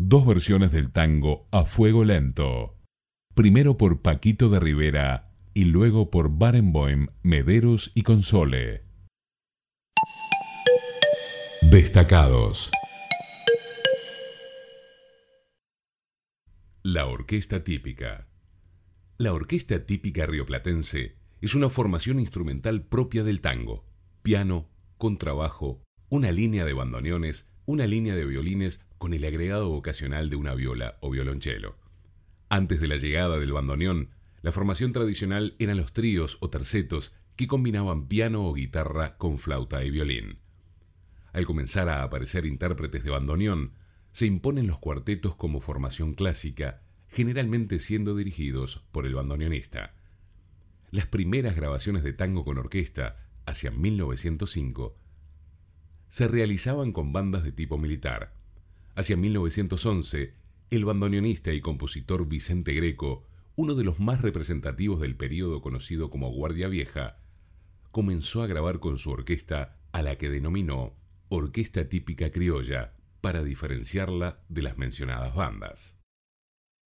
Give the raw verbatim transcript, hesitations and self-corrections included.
dos versiones del tango A Fuego Lento, primero por Paquito de Rivera y luego por Barenboim, Mederos y Console. Destacados. La orquesta típica. La orquesta típica rioplatense es una formación instrumental propia del tango. Piano, contrabajo, una línea de bandoneones, una línea de violines con el agregado ocasional de una viola o violonchelo. Antes de la llegada del bandoneón, la formación tradicional eran los tríos o tercetos que combinaban piano o guitarra con flauta y violín. Al comenzar a aparecer intérpretes de bandoneón, se imponen los cuartetos como formación clásica, generalmente siendo dirigidos por el bandoneonista. Las primeras grabaciones de tango con orquesta, hacia mil novecientos cinco, se realizaban con bandas de tipo militar. Hacia mil novecientos once, el bandoneonista y compositor Vicente Greco, uno de los más representativos del período conocido como Guardia Vieja, comenzó a grabar con su orquesta, a la que denominó Orquesta Típica Criolla, para diferenciarla de las mencionadas bandas.